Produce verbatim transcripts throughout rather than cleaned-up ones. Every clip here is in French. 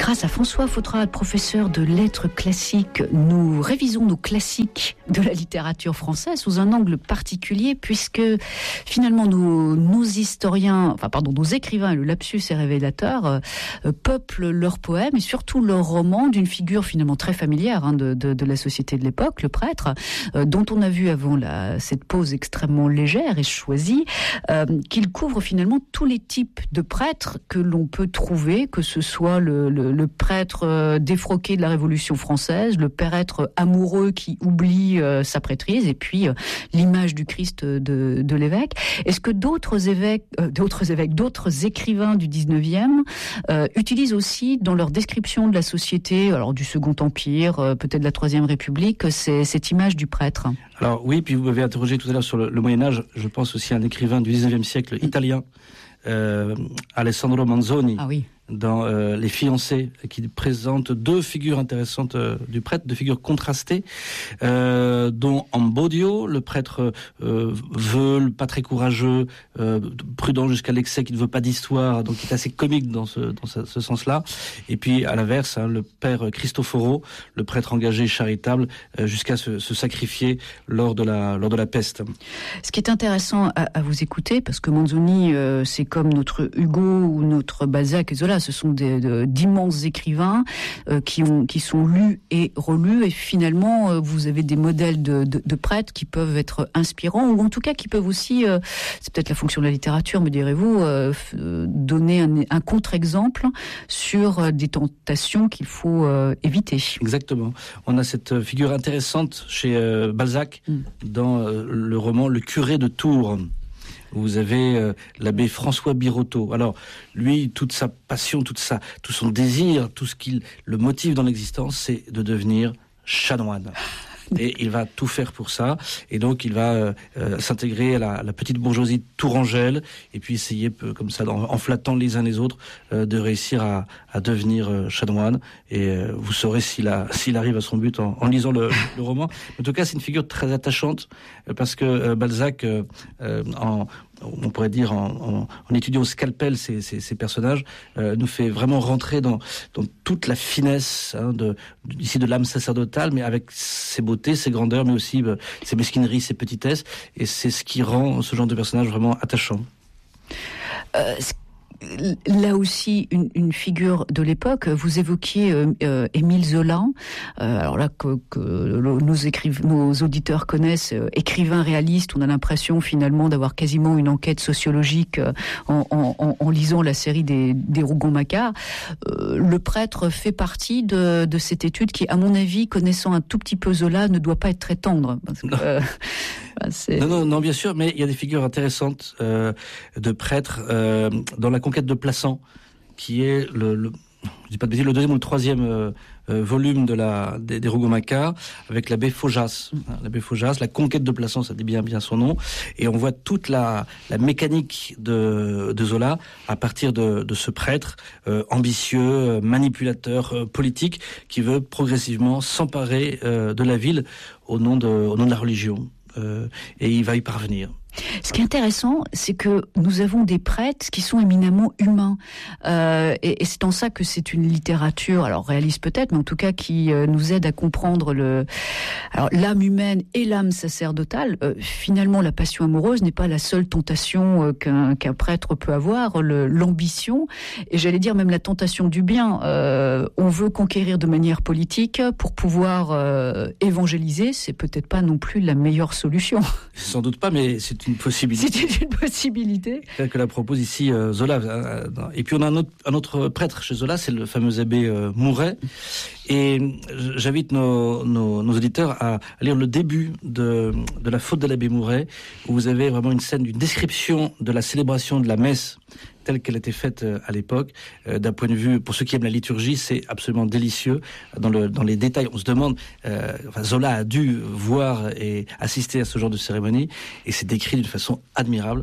Grâce à François Fautrade, professeur de lettres classiques, nous révisons nos classiques de la littérature française sous un angle particulier, puisque finalement nos, nos historiens, enfin pardon, nos écrivains, et le lapsus est révélateur, euh, peuplent leurs poèmes et surtout leurs romans d'une figure finalement très familière hein, de, de, de la société de l'époque, le prêtre, euh, dont on a vu avant la, cette pause extrêmement légère et choisie, euh, qu'il couvre finalement tous les types de prêtres que l'on peut trouver, que ce soit le, le, le prêtre défroqué de la Révolution française, le prêtre amoureux qui oublie euh, sa prêtrise, et puis euh, l'image du Christ de, de l'évêque. Est-ce que d'autres évêques, euh, d'autres évêques, d'autres écrivains du dix-neuvième euh, utilisent aussi dans leur description de la société, alors du Second Empire, euh, peut-être de la Troisième République, c'est, cette image du prêtre? Alors oui, puis vous m'avez interrogé tout à l'heure sur le, le Moyen-Âge. Je pense aussi à un écrivain du dix-neuvième siècle italien, euh, Alessandro Manzoni. Ah oui. Dans euh, Les Fiancés, qui présente deux figures intéressantes euh, du prêtre, deux figures contrastées, euh, dont Ambodio, le prêtre euh, veule, pas très courageux, euh, prudent jusqu'à l'excès, qui ne veut pas d'histoire, donc qui est assez comique dans ce, dans ce, ce sens-là. Et puis à l'inverse, hein, le père Cristoforo, le prêtre engagé, charitable, euh, jusqu'à se, se sacrifier lors de la lors de la peste. Ce qui est intéressant à, à vous écouter, parce que Manzoni, euh, c'est comme notre Hugo ou notre Balzac et Zola. Ce sont des, de, d'immenses écrivains euh, qui, ont, qui sont lus et relus, et finalement euh, vous avez des modèles de, de, de prêtres qui peuvent être inspirants, ou en tout cas qui peuvent aussi, euh, c'est peut-être la fonction de la littérature, me direz-vous, euh, f- donner un, un contre-exemple sur euh, des tentations qu'il faut euh, éviter. Exactement. On a cette figure intéressante chez euh, Balzac mm. dans euh, le roman Le curé de Tours. Vous avez euh, l'abbé François Birotteau. Alors, lui, toute sa passion, toute sa, tout son désir, tout ce qui le motive dans l'existence, c'est de devenir chanoine. Et il va tout faire pour ça. Et donc, il va euh, euh, s'intégrer à la, à la petite bourgeoisie tourangelle, et puis essayer, peu, comme ça, en, en flattant les uns les autres, euh, de réussir à, à devenir euh, chanoine. Et euh, vous saurez s'il, a, s'il arrive à son but en, en lisant le, le roman. En tout cas, c'est une figure très attachante, euh, parce que euh, Balzac, euh, euh, en... on pourrait dire en, en, en étudiant au scalpel ces, ces, ces personnages, euh, nous fait vraiment rentrer dans, dans toute la finesse hein, de, de, ici de l'âme sacerdotale, mais avec ses beautés, ses grandeurs, mais aussi euh, ses mesquineries, ses petitesses, et c'est ce qui rend ce genre de personnage vraiment attachant. Euh, Là aussi, une, une figure de l'époque. Vous évoquiez euh, euh, Émile Zola. Euh, alors là, que, que nos, écriv- nos auditeurs connaissent, euh, écrivain réaliste. On a l'impression finalement d'avoir quasiment une enquête sociologique euh, en, en, en lisant la série des, des Rougon-Macquart. Euh, le prêtre fait partie de, de cette étude qui, à mon avis, connaissant un tout petit peu Zola, ne doit pas être très tendre. Parce que, euh, c'est... Non, non, non, bien sûr, mais il y a des figures intéressantes euh, de prêtres euh, dans la conquête de Plassans, qui est le, le je dis pas de bêtises, le deuxième ou le troisième euh, euh, volume de la des, des Rougon-Macquart, avec l'abbé Faujas. Hein, l'abbé Faujas, la conquête de Plassans, ça dit bien bien son nom, et on voit toute la la mécanique de de Zola à partir de de ce prêtre euh, ambitieux, manipulateur, euh, politique, qui veut progressivement s'emparer euh, de la ville au nom de au nom de la religion. Euh, et il va y parvenir. Ce qui est intéressant, c'est que nous avons des prêtres qui sont éminemment humains. Euh, et, et c'est en ça que c'est une littérature, alors réaliste peut-être, mais en tout cas qui euh, nous aide à comprendre le, alors, l'âme humaine et l'âme sacerdotale. Euh, finalement, la passion amoureuse n'est pas la seule tentation euh, qu'un, qu'un prêtre peut avoir, le, l'ambition, et j'allais dire même la tentation du bien. Euh, on veut conquérir de manière politique pour pouvoir euh, évangéliser, c'est peut-être pas non plus la meilleure solution. Sans doute pas, mais c'est une possibilité. C'était une possibilité. Telle que la propose ici euh, Zola. Euh, et puis on a un autre, un autre prêtre chez Zola, c'est le fameux abbé euh, Mouret. Et j'invite nos, nos, nos auditeurs à, à lire le début de, de La faute de l'abbé Mouret, où vous avez vraiment une scène d'une description de la célébration de la messe telle qu'elle était faite à l'époque. Euh, d'un point de vue, pour ceux qui aiment la liturgie, c'est absolument délicieux. Dans, le, dans les détails, on se demande, euh, enfin, Zola a dû voir et assister à ce genre de cérémonie, et c'est décrit d'une façon admirable.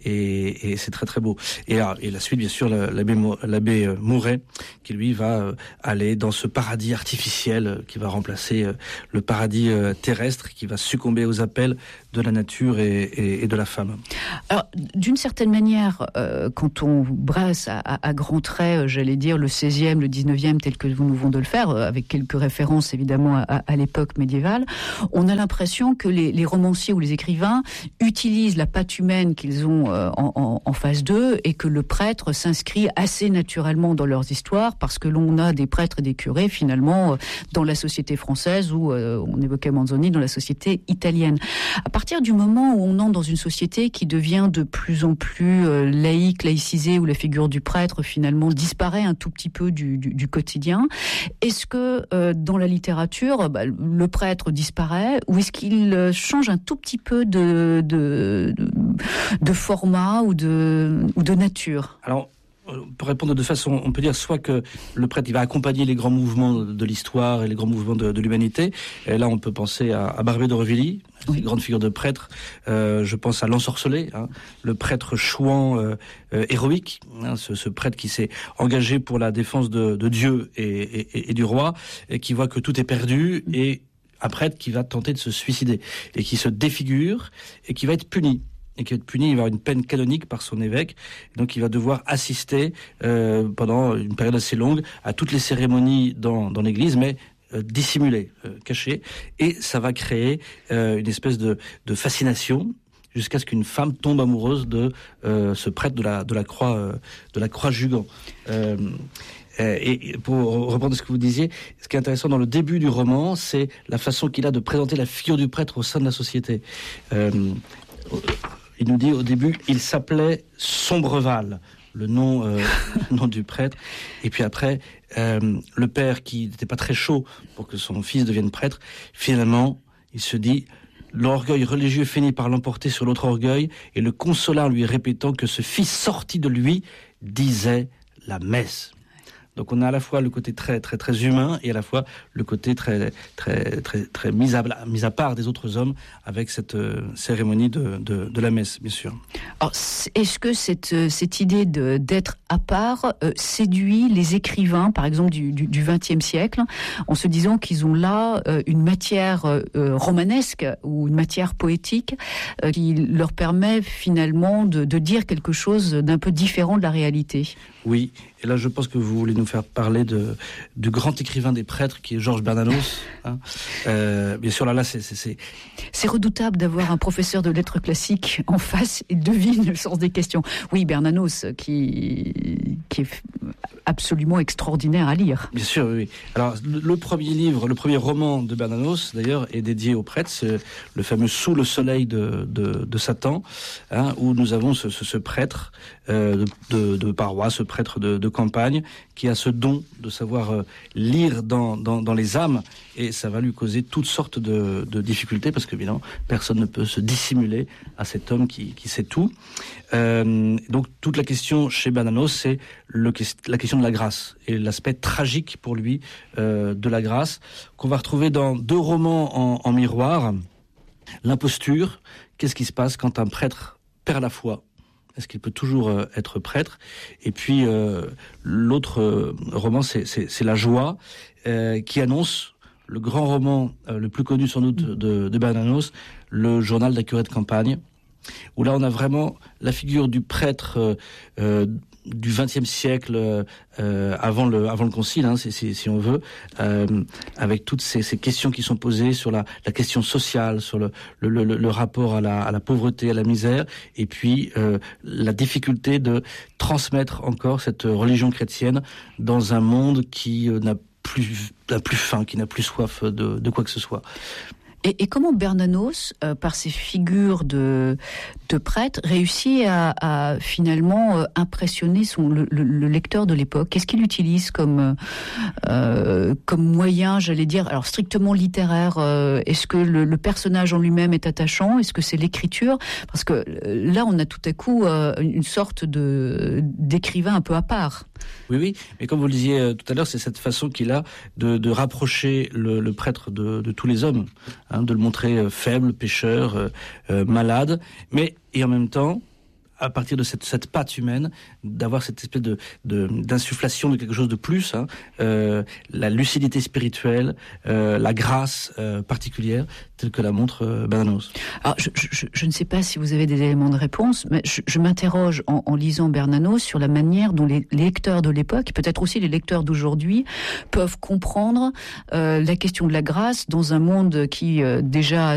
et, et c'est très très beau. Et, et la suite, bien sûr, l'abbé, l'abbé Mouret, qui lui va aller dans ce paradis artificiel qui va remplacer le paradis terrestre, qui va succomber aux appels de la nature et, et, et de la femme. Alors, d'une certaine manière, euh, quand on brasse à, à, à grands traits, j'allais dire, le seizième, le dix-neuvième, tel que nous venons de le faire, euh, avec quelques références évidemment à, à l'époque médiévale, on a l'impression que les, les romanciers ou les écrivains utilisent la patte humaine qu'ils ont euh, en, en, en face d'eux et que le prêtre s'inscrit assez naturellement dans leurs histoires parce que l'on a des prêtres et des curés finalement euh, dans la société française ou, euh, on évoquait Manzoni, dans la société italienne. À partir du moment où on entre dans une société qui devient de plus en plus euh, laïque, laïcisée, où la figure du prêtre finalement disparaît un tout petit peu du, du, du quotidien, est-ce que euh, dans la littérature, bah, le prêtre disparaît ou est-ce qu'il euh, change un tout petit peu de, de, de, de format ou de, ou de nature ? Alors, pour répondre de deux façons, on peut dire soit que le prêtre il va accompagner les grands mouvements de l'histoire et les grands mouvements de, de l'humanité. Et là, on peut penser à, à Barbé d'Aurevilly, oui. Une grande figure de prêtre. Euh, je pense à l'Ensorcelé, hein, le prêtre chouan euh, euh, héroïque, hein, ce, ce prêtre qui s'est engagé pour la défense de, de Dieu et, et, et du roi, et qui voit que tout est perdu, et un prêtre qui va tenter de se suicider, et qui se défigure, et qui va être puni. et qui va être puni, il va avoir une peine canonique par son évêque, donc il va devoir assister euh, pendant une période assez longue à toutes les cérémonies dans, dans l'église, mais euh, dissimulées, euh, cachées, et ça va créer euh, une espèce de, de fascination jusqu'à ce qu'une femme tombe amoureuse de euh, ce prêtre de la, de la croix, euh, de la croix Jugan. Euh, Et pour reprendre ce que vous disiez, ce qui est intéressant dans le début du roman, c'est la façon qu'il a de présenter la figure du prêtre au sein de la société. Euh, il nous dit au début, il s'appelait Sombreval, le nom, euh, le nom du prêtre. Et puis après, euh, le père qui n'était pas très chaud pour que son fils devienne prêtre, finalement, il se dit... L'orgueil religieux finit par l'emporter sur l'autre orgueil, et le consola en lui répétant que ce fils sorti de lui disait la messe. Donc on a à la fois le côté très très très humain et à la fois le côté très très très très mis à mis à part des autres hommes avec cette euh, cérémonie de, de de la messe, bien sûr. Alors, est-ce que cette cette idée de d'être à part euh, séduit les écrivains, par exemple du du, du vingtième siècle, en se disant qu'ils ont là euh, une matière euh, romanesque ou une matière poétique euh, qui leur permet finalement de de dire quelque chose d'un peu différent de la réalité? Oui, et là je pense que vous voulez nous faire parler de, du grand écrivain des prêtres qui est Georges Bernanos. Hein. Euh, bien sûr, là, là c'est, c'est, c'est... c'est redoutable d'avoir un professeur de lettres classiques en face et devine le sens des questions. Oui, Bernanos, qui, qui est absolument extraordinaire à lire. Bien sûr, oui. Alors, le, le premier livre, le premier roman de Bernanos, d'ailleurs, est dédié aux prêtres. C'est le fameux Sous le soleil de, de, de Satan, hein, où nous avons ce, ce, ce prêtre euh, de, de, de paroisse, ce prêtre de, de campagne, qui a ce don de savoir euh, lire dans, dans, dans les âmes, et ça va lui causer toutes sortes de, de difficultés, parce qu'évidemment, personne ne peut se dissimuler à cet homme qui, qui sait tout. Euh, donc, toute la question chez Bernanos, c'est le, la question de la grâce, et l'aspect tragique pour lui euh, de la grâce, qu'on va retrouver dans deux romans en, en miroir. L'imposture, qu'est-ce qui se passe quand un prêtre perd la foi ? Est-ce qu'il peut toujours euh, être prêtre ? Et puis, euh, l'autre euh, roman, c'est, c'est, c'est La joie, euh, qui annonce le grand roman euh, le plus connu sans doute de, de Bernanos, le journal d'un curé de campagne, où là on a vraiment la figure du prêtre euh, euh, du vingtième siècle, euh, avant le avant le concile, hein, si, si, si on veut, euh, avec toutes ces, ces questions qui sont posées sur la, la question sociale, sur le, le, le, le rapport à la, à la pauvreté, à la misère, et puis euh, la difficulté de transmettre encore cette religion chrétienne dans un monde qui euh, n'a plus n'a plus faim, qui n'a plus soif de, de quoi que ce soit. Et, et comment Bernanos, euh, par ses figures de, de prêtre, réussit à, à finalement euh, impressionner son, le, le, le lecteur de l'époque ? Qu'est-ce qu'il utilise comme, euh, comme moyen, j'allais dire, alors strictement littéraire ? euh, Est-ce que le, le personnage en lui-même est attachant ? Est-ce que c'est l'écriture ? Parce que euh, là, on a tout à coup euh, une sorte de, d'écrivain un peu à part. Oui, oui, mais comme vous le disiez euh, tout à l'heure, c'est cette façon qu'il a de, de rapprocher le, le prêtre de, de tous les hommes, hein, de le montrer euh, faible, pécheur, euh, euh, malade, mais et en même temps à partir de cette, cette patte humaine, d'avoir cette espèce de, de d'insufflation de quelque chose de plus, hein, euh, la lucidité spirituelle, euh, la grâce euh, particulière, telle que la montre euh, Bernanos. Alors, je, je, je ne sais pas si vous avez des éléments de réponse, mais je, je m'interroge en, en lisant Bernanos sur la manière dont les, les lecteurs de l'époque, peut-être aussi les lecteurs d'aujourd'hui, peuvent comprendre euh, la question de la grâce dans un monde qui euh, déjà